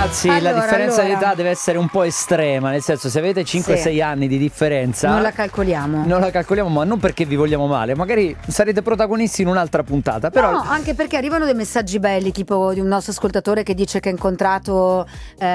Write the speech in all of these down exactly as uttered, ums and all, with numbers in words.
ragazzi, allora, la differenza allora. di età deve essere un po' estrema, nel senso, se avete cinque sei Sì. anni di differenza Non la calcoliamo. non la calcoliamo, ma non perché vi vogliamo male, magari sarete protagonisti in un'altra puntata, però No, anche perché arrivano dei messaggi belli, tipo di un nostro ascoltatore che dice che ha incontrato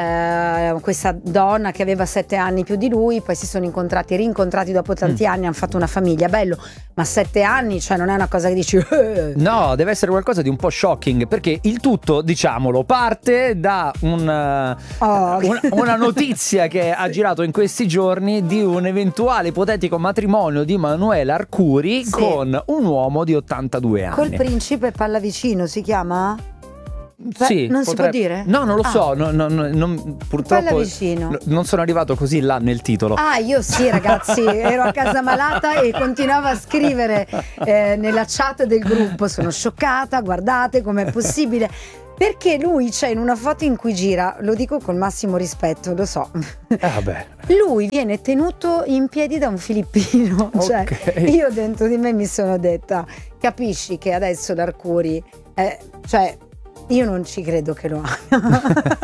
eh, questa donna che aveva sette anni più di lui, poi si sono incontrati, rincontrati dopo tanti Mm. anni, hanno fatto una famiglia, bello, ma sette anni, cioè non è una cosa che dici eh. no, deve essere qualcosa di un po' shocking, perché il tutto, diciamolo, parte da un, eh, Oh. una, una notizia che ha girato in questi giorni di un eventuale ipotetico matrimonio di Manuela Arcuri Sì. con un uomo di ottantadue anni. Col principe Pallavicino si chiama? Beh, Sì, non si potrebbe- può dire? No, non lo Ah. so, no, no, no, non- purtroppo Pallavicino. n- non sono arrivato così là nel titolo. Ah, io sì, ragazzi, ero a casa malata e continuavo a scrivere eh, nella chat del gruppo. Sono scioccata, guardate com'è possibile. Perché lui c'è in una foto in cui gira, lo dico col massimo rispetto, lo so. Eh, vabbè. Lui viene tenuto in piedi da un filippino. Cioè, Ok. io dentro di me mi sono detta, capisci che adesso l'Arcuri, eh, cioè, io non ci credo che lo ama.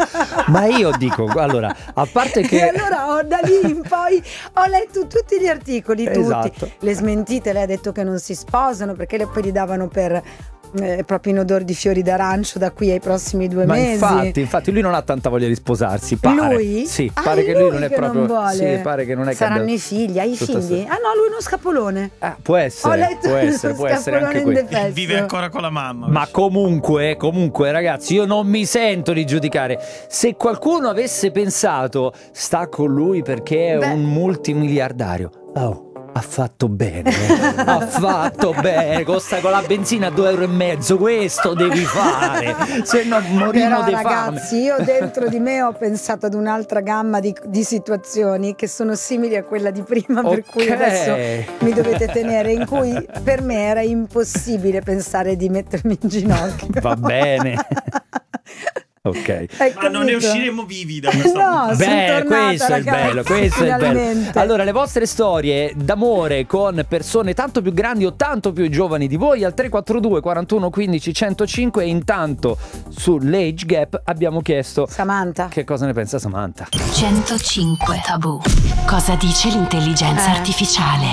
Ma io dico, allora, a parte che E allora ho, da lì in poi ho letto tutti gli articoli, tutti Esatto. le smentite. Lei ha detto che non si sposano perché le, poi li davano per eh, proprio in odore di fiori d'arancio da qui ai prossimi due Ma mesi. infatti, infatti lui non ha tanta voglia di sposarsi, pare. Lui? Sì, Ah, pare è che lui non è che proprio non vuole. Sì, pare che non è che Saranno abbia i figli, hai i tutta figli? sta- Ah no, lui è uno scapolone. Ah, può Ho essere, letto può uno essere, può essere anche scapolone questo. indefesso. Vive ancora con la mamma. Ma comunque, comunque ragazzi, io non mi sento di giudicare. Se qualcuno avesse pensato sta con lui perché è Beh. un multimiliardario, oh, ha fatto bene, eh. ha fatto bene, costa con la benzina due euro e mezzo, questo devi fare, se no morimo Però di fame. ragazzi, io dentro di me ho pensato ad un'altra gamma di, di situazioni che sono simili a quella di prima, per cui Ok. adesso mi dovete tenere, in cui per me era impossibile pensare di mettermi in ginocchio. Va bene. Ok. Hai Ma non ne capito? usciremo vivi da questa No, puntata. sono Beh, tornata, questo è il ragazzi, bello, questo è il bello. finalmente. Allora, le vostre storie d'amore con persone tanto più grandi o tanto più giovani di voi al tre quattro due quarantuno quindici centocinque. E intanto sull'age gap abbiamo chiesto Samantha. che cosa ne pensa Samantha. centocinque Tabù. Cosa dice l'intelligenza Eh. artificiale?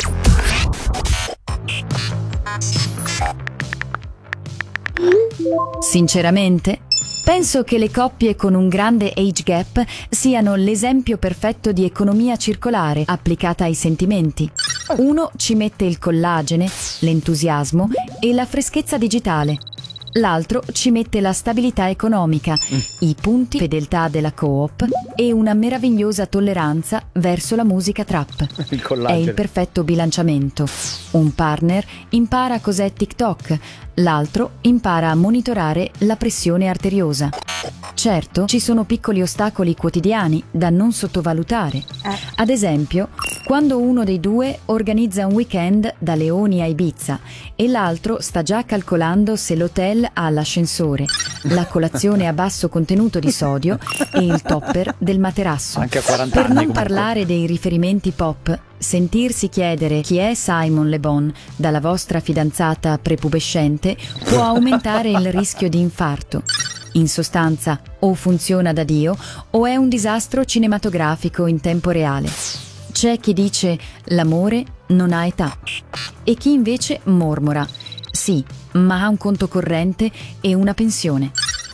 Sinceramente, penso che le coppie con un grande age gap siano l'esempio perfetto di economia circolare applicata ai sentimenti. Uno ci mette il collagene, l'entusiasmo e la freschezza digitale. L'altro ci mette la stabilità economica, i punti fedeltà della coop e una meravigliosa tolleranza verso la musica trap. Il È collagene. il perfetto bilanciamento. Un partner impara cos'è TikTok, l'altro impara a monitorare la pressione arteriosa. Certo, ci sono piccoli ostacoli quotidiani da non sottovalutare. Eh. Ad esempio, quando uno dei due organizza un weekend da Leoni a Ibiza e l'altro sta già calcolando se l'hotel ha l'ascensore, la colazione a basso contenuto di sodio e il topper del materasso. Anche a quaranta Per anni non comunque. parlare dei riferimenti pop, sentirsi chiedere chi è Simon Le Bon dalla vostra fidanzata prepubescente può aumentare il rischio di infarto. In sostanza, o funziona da Dio o è un disastro cinematografico in tempo reale. C'è chi dice l'amore non ha età e chi invece mormora sì, ma ha un conto corrente e una pensione.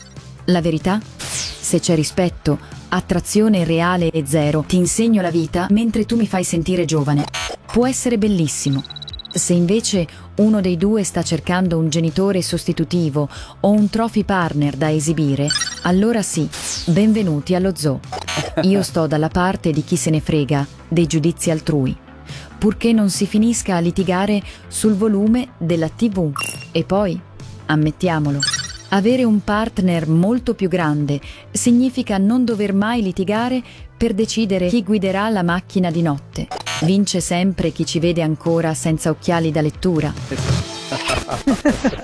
La verità? Se c'è rispetto, attrazione reale e zero, ti insegno la vita mentre tu mi fai sentire giovane. Può essere bellissimo. Se invece uno dei due sta cercando un genitore sostitutivo o un trophy partner da esibire, allora sì, benvenuti allo zoo. Io sto dalla parte di chi se ne frega dei giudizi altrui, purché non si finisca a litigare sul volume della tivù. E poi, ammettiamolo, avere un partner molto più grande significa non dover mai litigare per decidere chi guiderà la macchina di notte. Vince sempre chi ci vede ancora senza occhiali da lettura.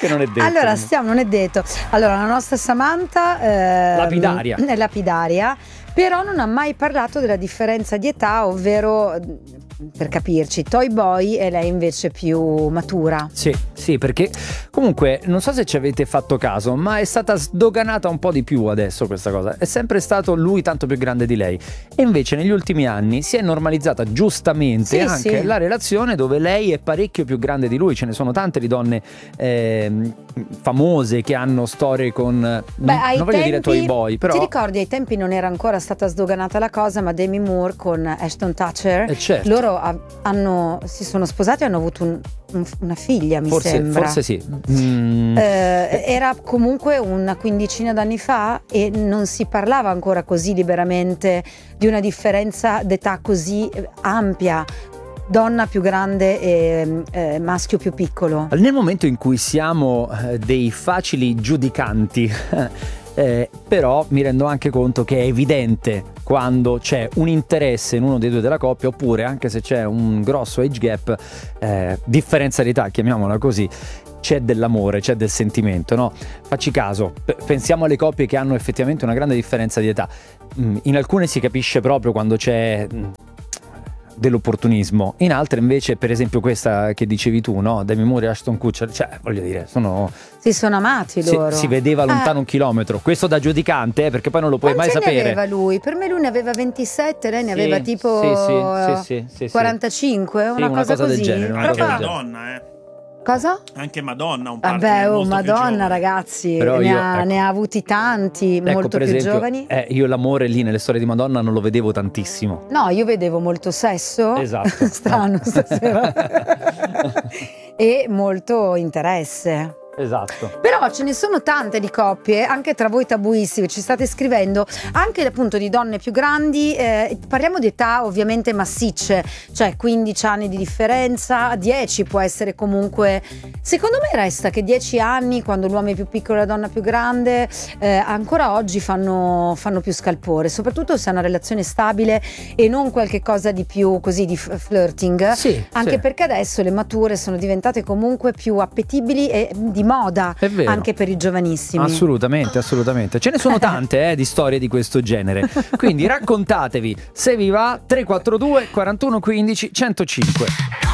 Che non è detto. Allora, stiamo, non è detto. Allora, la nostra Samantha ehm, Lapidaria. è lapidaria, però non ha mai parlato della differenza di età, ovvero, per capirci, Toy Boy e lei invece più matura. Sì, sì, perché comunque non so se ci avete fatto caso, ma è stata sdoganata un po' di più adesso questa cosa. È sempre stato lui tanto più grande di lei, e invece negli ultimi anni si è normalizzata giustamente Sì, anche sì. la relazione dove lei è parecchio più grande di lui. Ce ne sono tante di donne ehm, famose che hanno storie con Beh, non, ai non voglio dire tempi- Toy Boy, però Ti ricordi, ai tempi non era ancora stata sdoganata la cosa, ma Demi Moore con Ashton Kutcher, Eh, certo. loro ha- hanno, si sono sposati e hanno avuto un- un- una figlia, mi forse, sembra. forse sì. Mm. Eh, era comunque una quindicina d'anni fa e non si parlava ancora così liberamente di una differenza d'età così eh, ampia, donna più grande e eh, maschio più piccolo. Nel momento in cui siamo eh, dei facili giudicanti, eh, però mi rendo anche conto che è evidente quando c'è un interesse in uno dei due della coppia, oppure anche se c'è un grosso age gap, eh, differenza di età, chiamiamola così, c'è dell'amore, c'è del sentimento, no? Facci caso, p- pensiamo alle coppie che hanno effettivamente una grande differenza di età. Mm, in alcune si capisce proprio quando c'è mm, dell'opportunismo, in altre invece, per esempio questa che dicevi tu, no? Demi Moore e Ashton Kutcher, cioè voglio dire, sono Si sono amati si, loro. si vedeva lontano Eh, un chilometro. Questo da giudicante, eh, perché poi non lo puoi mai quanti anni sapere. aveva lui? Per me lui ne aveva ventisette, lei ne Sì, aveva tipo sì, sì, sì, sì, sì, sì. quarantacinque, una, una cosa, cosa del così. genere, una Anche cosa del Proprio- genere. Madonna, eh. Cosa? Anche Madonna, un partner Vabbè, oh, molto più Madonna, giovane. ragazzi, Però ne, io, ha, ecco. ne ha avuti tanti, Ecco, molto per più esempio, giovani. eh, io l'amore lì nelle storie di Madonna non lo vedevo tantissimo. No, io vedevo molto sesso. Esatto. Strano stasera. E molto interesse. Esatto. Però ce ne sono tante di coppie, anche tra voi tabuisti che ci state scrivendo, anche appunto di donne più grandi, eh, parliamo di età ovviamente massicce, cioè quindici anni di differenza, dieci può essere comunque, secondo me resta che dieci anni, quando l'uomo è più piccolo e la donna più grande, eh, ancora oggi fanno, fanno più scalpore, soprattutto se è una relazione stabile e non qualche cosa di più così di f- flirting, Sì, anche sì. perché adesso le mature sono diventate comunque più appetibili e di moda È vero. anche per i giovanissimi. Assolutamente, assolutamente. Ce ne sono tante eh, di storie di questo genere. Quindi raccontatevi se vi va. Tre quattro due quarantuno quindici centocinque.